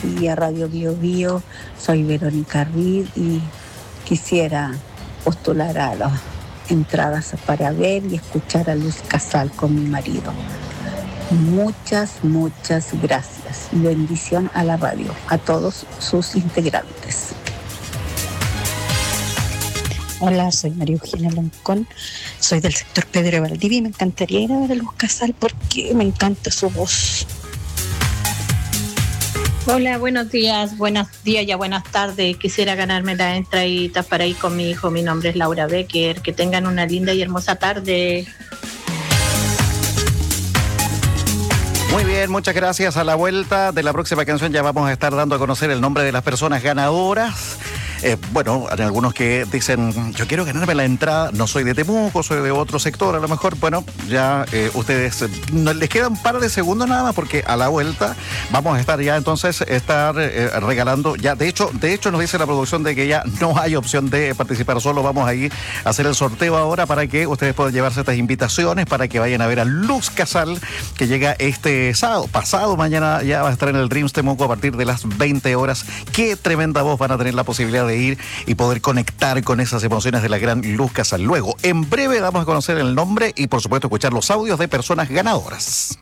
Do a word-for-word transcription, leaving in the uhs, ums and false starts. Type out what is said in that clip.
días, Radio Bio Bio. Soy Verónica Reed y quisiera postular a las entradas para ver y escuchar a Luz Casal con mi marido. Muchas, muchas gracias y bendición a la radio, a todos sus integrantes. Hola, soy María Eugenia Loncón, soy del sector Pedro de Valdivia y me encantaría ir a ver a Luz Casal porque me encanta su voz. Hola, buenos días, buenos días ya buenas tardes. Quisiera ganarme las entraditas para ir con mi hijo. Mi nombre es Laura Becker. Que tengan una linda y hermosa tarde. Muy bien, muchas gracias. A la vuelta de la próxima canción ya vamos a estar dando a conocer el nombre de las personas ganadoras. Eh, bueno, hay algunos que dicen, yo quiero ganarme la entrada, no soy de Temuco, soy de otro sector, a lo mejor, bueno, ya eh, ustedes, eh, no, les queda un par de segundos nada más, porque a la vuelta vamos a estar ya entonces, estar eh, regalando, ya, de hecho, de hecho nos dice la producción de que ya no hay opción de participar solo, vamos a ir a hacer el sorteo ahora para que ustedes puedan llevarse estas invitaciones, para que vayan a ver a Luz Casal, que llega este sábado, pasado mañana ya va a estar en el Dreams Temuco a partir de las veinte horas. Qué tremenda voz, van a tener la posibilidad de ir y poder conectar con esas emociones de la gran Luz Casal. Luego, en breve damos a conocer el nombre y por supuesto escuchar los audios de personas ganadoras.